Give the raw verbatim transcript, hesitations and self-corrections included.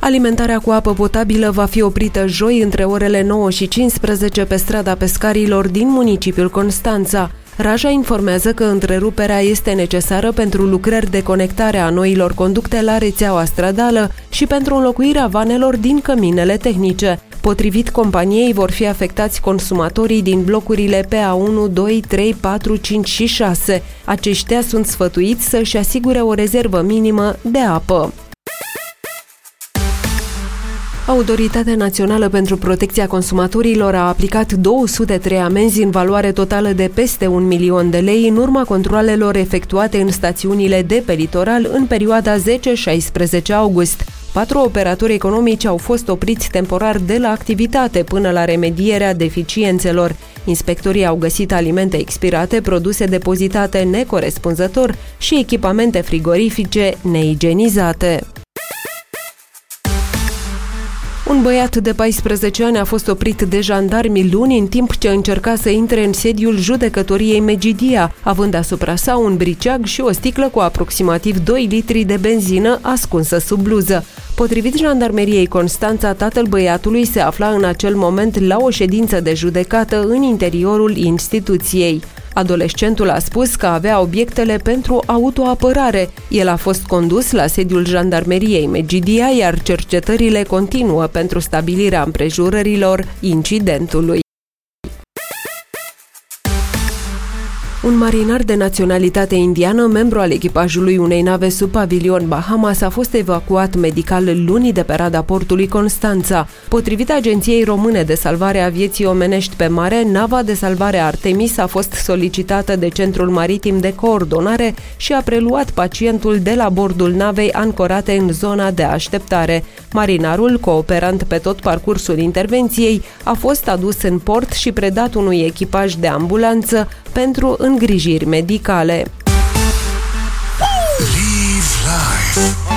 Alimentarea cu apă potabilă va fi oprită joi între orele nouă și cincisprezece pe strada Pescarilor din municipiul Constanța. Raja informează că întreruperea este necesară pentru lucrări de conectare a noilor conducte la rețeaua stradală și pentru înlocuirea vanelor din căminele tehnice. Potrivit companiei, vor fi afectați consumatorii din blocurile P A unu, doi, trei, patru, cinci și șase. Aceștia sunt sfătuiți să-și asigure o rezervă minimă de apă. Autoritatea Națională pentru Protecția Consumatorilor a aplicat două sute trei amenzi în valoare totală de peste un milion de lei în urma controalelor efectuate în stațiunile de pe litoral în perioada zece șaisprezece august. Patru operatori economici au fost opriți temporar de la activitate până la remedierea deficiențelor. Inspectorii au găsit alimente expirate, produse depozitate necorespunzător și echipamente frigorifice neigienizate. Un băiat de paisprezece ani a fost oprit de jandarmi luni în timp ce încerca să intre în sediul judecătoriei Megidia, având asupra sa un briceag și o sticlă cu aproximativ doi litri de benzină ascunsă sub bluză. Potrivit Jandarmeriei Constanța, tatăl băiatului se afla în acel moment la o ședință de judecată în interiorul instituției. Adolescentul a spus că avea obiectele pentru autoapărare. El a fost condus la sediul Jandarmeriei Megidia, iar cercetările continuă pentru stabilirea împrejurărilor incidentului. Un marinar de naționalitate indiană, membru al echipajului unei nave sub pavilion Bahamas, a fost evacuat medical luni de pe rada portului Constanța. Potrivit Agenției Române de Salvare a Vieții Omenești pe Mare, nava de salvare Artemis a fost solicitată de Centrul Maritim de Coordonare și a preluat pacientul de la bordul navei ancorate în zona de așteptare. Marinarul, cooperant pe tot parcursul intervenției, a fost adus în port și predat unui echipaj de ambulanță pentru îngrijiri medicale. Live life.